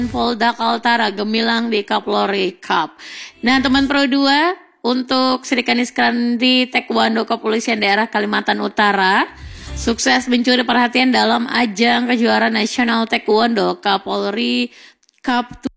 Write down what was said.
Polda Kaltara gemilang di Kapolri Cup. Nah, teman Pro 2 untuk Sri Kandi Skrandi Taekwondo Kepolisian Daerah Kalimantan Utara sukses mencuri perhatian dalam ajang kejuaraan nasional Taekwondo Kapolri Cup